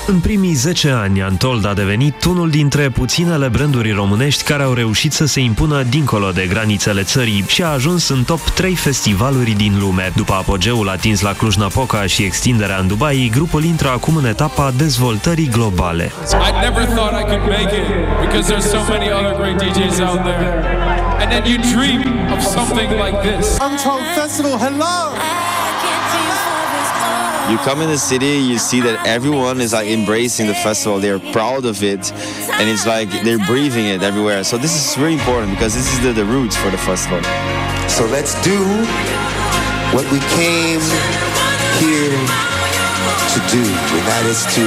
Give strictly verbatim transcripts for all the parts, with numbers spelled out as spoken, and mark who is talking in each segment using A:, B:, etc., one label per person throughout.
A: În primii zece ani, Untold a devenit unul dintre puținele branduri românești care au reușit să se impună dincolo de granițele țării și a ajuns în top trei festivaluri din lume. După apogeul atins la Cluj-Napoca și extinderea în Dubai, grupul intră acum în etapa dezvoltării globale.
B: I never thought I could make it because there's so many other great D Js out there. And then you dream of something like this.
C: Untold Festival, hello!
D: You come in the city, you see that everyone is like embracing the festival, they're proud of it, and it's like they're breathing it everywhere. So this is really important because this is the, the roots for the festival.
C: So let's do what we came here to do, and that is to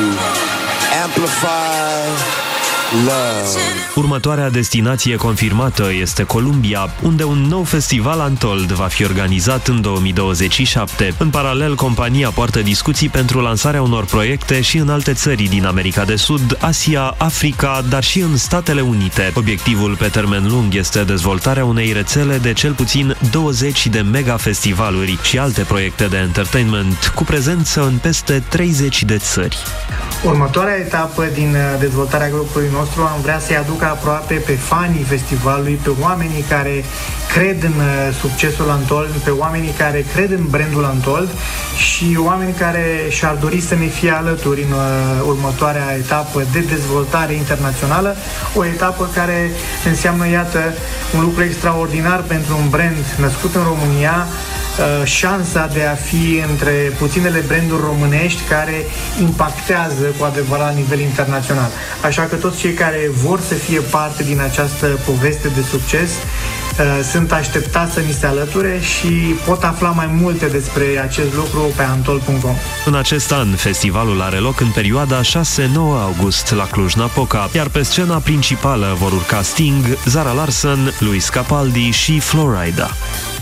C: amplify love.
A: Următoarea destinație confirmată este Columbia, unde un nou festival Untold va fi organizat în două mii douăzeci și șapte. În paralel, compania poartă discuții pentru lansarea unor proiecte și în alte țări din America de Sud, Asia, Africa, dar și în Statele Unite. Obiectivul pe termen lung este dezvoltarea unei rețele de cel puțin douăzeci de mega-festivaluri și alte proiecte de entertainment, cu prezență în peste treizeci de țări.
E: Următoarea etapă din dezvoltarea grupului nostru am vrea să-i aducă aproape pe fanii festivalului, pe oamenii care cred în succesul Untold, pe oamenii care cred în brandul Untold și oamenii care și-ar dori să ne fie alături în următoarea etapă de dezvoltare internațională, o etapă care înseamnă, iată, un lucru extraordinar pentru un brand născut în România, șansa de a fi între puținele branduri românești care impactează cu adevărat la nivel internațional. Așa că toți cei care vor să fie parte din această poveste de succes sunt așteptați să ni se alăture și pot afla mai multe despre acest lucru pe untold punct com.
A: În acest an, festivalul are loc în perioada șase nouă august la Cluj-Napoca, iar pe scena principală vor urca Sting, Zara Larsson, Luis Capaldi și Florida.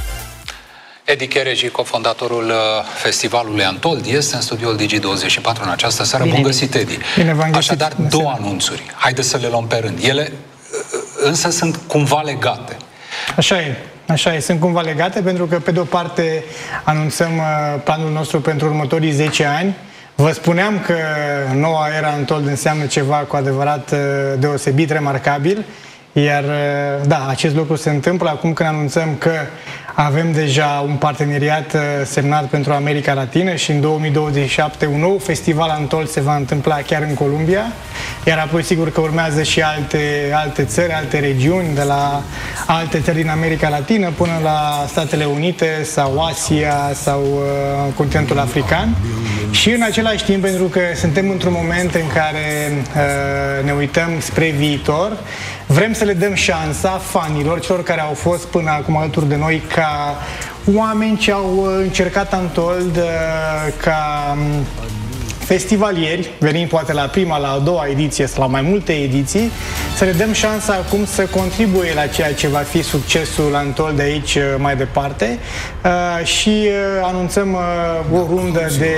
F: Edi Chereji, cofondatorul festivalului Untold, este în studioul Digi douăzeci și patru în această seară. Bun găsit, Edi!
E: Bine v-am găsit.
F: Așadar, două anunțuri. Haideți să le luăm pe rând. Ele însă sunt cumva legate.
E: Așa e. Așa e, sunt cumva legate pentru că, pe de o parte, anunțăm planul nostru pentru următorii zece ani. Vă spuneam că noua era Untold înseamnă ceva cu adevărat deosebit, remarcabil. Iar, da, acest lucru se întâmplă acum când anunțăm că avem deja un parteneriat semnat pentru America Latină și în două mii douăzeci și șapte un nou festival Untold se va întâmpla chiar în Columbia, iar apoi sigur că urmează și alte, alte țări, alte regiuni, de la alte țări din America Latină până la Statele Unite sau Asia sau uh, continentul african. Și în același timp, pentru că suntem într-un moment în care uh, ne uităm spre viitor, vrem să le dăm șansa fanilor, celor care au fost până acum alături de noi ca oameni ce au încercat Untold, ca festivalieri, venim poate la prima, la a doua ediție sau la mai multe ediții, să le dăm șansa acum să contribuie la ceea ce va fi succesul Untold de aici mai departe uh, și uh, anunțăm uh, o rundă de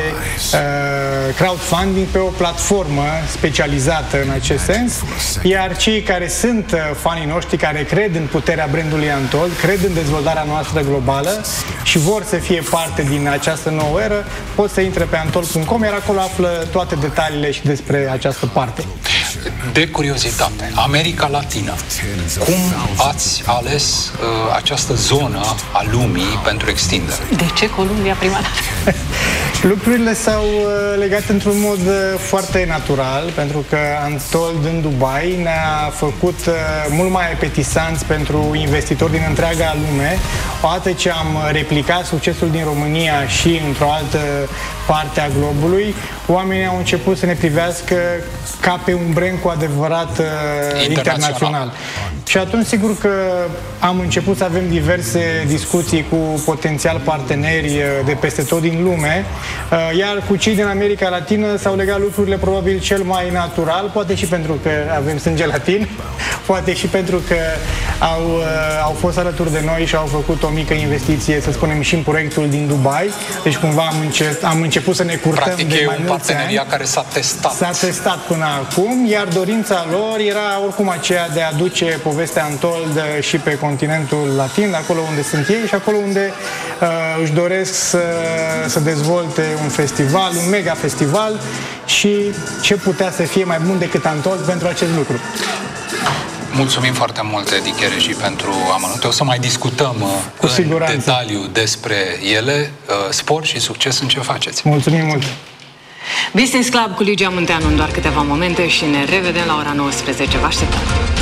E: uh, crowdfunding pe o platformă specializată în acest sens, iar cei care sunt uh, fanii noștri, care cred în puterea brandului Untold, cred în dezvoltarea noastră globală și vor să fie parte din această nouă eră, pot să intre pe untold punct com, iar acolo află toate detaliile și despre această parte.
F: De curiozitate, America Latină, cum ați ales uh, această zonă a lumii pentru extindere?
G: De ce Columbia prima dată?
E: Lucrurile s-au uh, legat într-un mod uh, foarte natural, pentru că Untold în Dubai ne-a făcut uh, mult mai apetisanți pentru investitori din întreaga lume. Odată ce am replicat succesul din România și într-o altă parte a globului, oamenii au început să ne privească ca pe un brand cu adevărat uh, internațional. internațional. Și atunci, sigur că am început să avem diverse discuții cu potențial parteneri de peste tot din lume, iar cu cei din America Latină s-au legat lucrurile probabil cel mai natural, poate și pentru că avem sânge latin, poate și pentru că au, au fost alături de noi și au făcut o mică investiție, să spunem, și în proiectul din Dubai. Deci cumva am, înce am început să ne curtăm.
F: Practic
E: de
F: e
E: mai
F: un parteneriat ani. care s-a testat.
E: S-a testat până acum, iar dorința lor era oricum aceea de a duce povestea Untold și pe continentul latin, acolo unde sunt ei și acolo unde uh, își doresc să, să dezvolte un festival, un mega festival și ce putea să fie mai bun decât Antold pentru acest lucru.
F: Mulțumim foarte mult, Edi Chereji, pentru amănunte. O să mai discutăm Cu în siguranță. detaliu despre ele. Spor și succes în ce faceți.
E: Mulțumim mult!
G: Business Club cu Ligia Munteanu în doar câteva momente și ne revedem la ora nouăsprezece. Vă așteptăm!